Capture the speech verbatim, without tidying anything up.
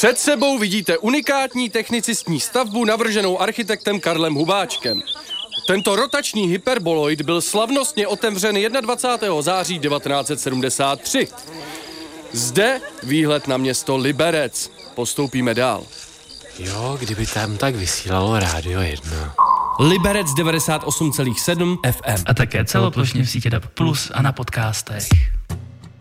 Před sebou vidíte unikátní technicistní stavbu navrženou architektem Karlem Hubáčkem. Tento rotační hyperboloid byl slavnostně otevřen dvacátého prvního září devatenáct set sedmdesát tři. Zde výhled na město Liberec. Postoupíme dál. Jo, kdyby tam tak vysílalo Rádio jedna. Liberec devadesát osm celá sedm F M. A také celoplošně v sítě D A B plus a na podcastech.